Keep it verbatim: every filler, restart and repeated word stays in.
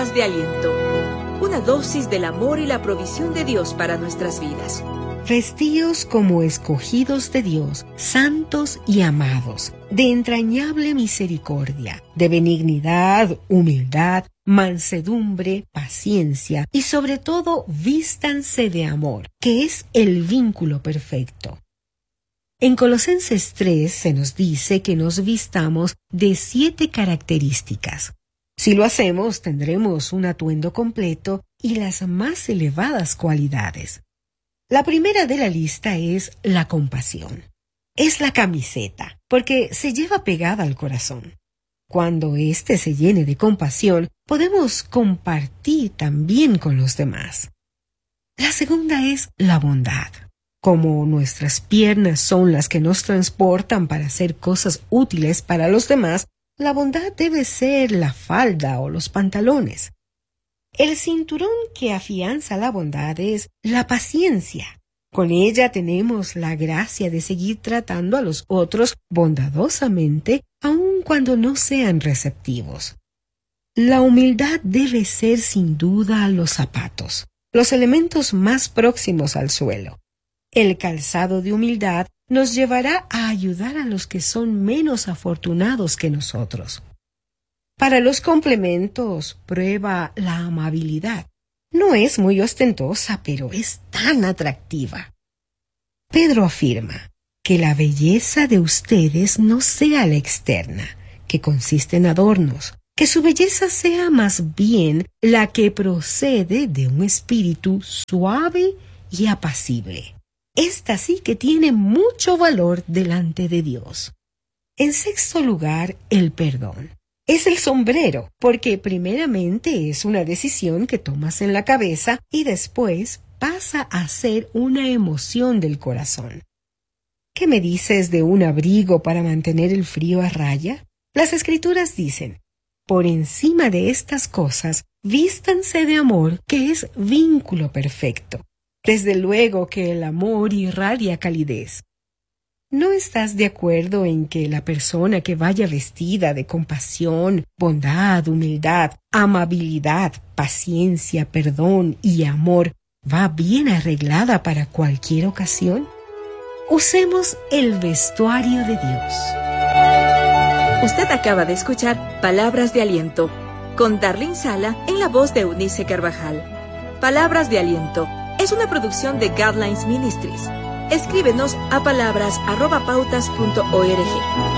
Palabras de aliento. Una dosis del amor y la provisión de Dios para nuestras vidas. Vestíos como escogidos de Dios, santos y amados, de entrañable misericordia, de benignidad, humildad, mansedumbre, paciencia y sobre todo vístanse de amor, que es el vínculo perfecto. En Colosenses tres se nos dice que nos vistamos de siete características. Si lo hacemos, tendremos un atuendo completo y las más elevadas cualidades. La primera de la lista es la compasión. Es la camiseta, porque se lleva pegada al corazón. Cuando éste se llene de compasión, podemos compartir también con los demás. La segunda es la bondad. Como nuestras piernas son las que nos transportan para hacer cosas útiles para los demás, la bondad debe ser la falda o los pantalones. El cinturón que afianza la bondad es la paciencia. Con ella tenemos la gracia de seguir tratando a los otros bondadosamente, aun cuando no sean receptivos. La humildad debe ser sin duda los zapatos, los elementos más próximos al suelo. El calzado de humildad nos llevará a ayudar a los que son menos afortunados que nosotros. Para los complementos, prueba la amabilidad. No es muy ostentosa, pero es tan atractiva. Pedro afirma que la belleza de ustedes no sea la externa, que consiste en adornos, que su belleza sea más bien la que procede de un espíritu suave y apacible. Esta sí que tiene mucho valor delante de Dios. En sexto lugar, el perdón. Es el sombrero, porque primeramente es una decisión que tomas en la cabeza y después pasa a ser una emoción del corazón. ¿Qué me dices de un abrigo para mantener el frío a raya? Las Escrituras dicen, por encima de estas cosas, vístanse de amor, que es vínculo perfecto. Desde luego que el amor irradia calidez. ¿No estás de acuerdo en que la persona que vaya vestida de compasión, bondad, humildad, amabilidad, paciencia, perdón y amor va bien arreglada para cualquier ocasión? Usemos el vestuario de Dios. Usted acaba de escuchar Palabras de Aliento con Darlene Sala en la voz de Eunice Carvajal. Palabras de Aliento es una producción de Guidelines Ministries. Escríbenos a palabras arroba pautas punto org.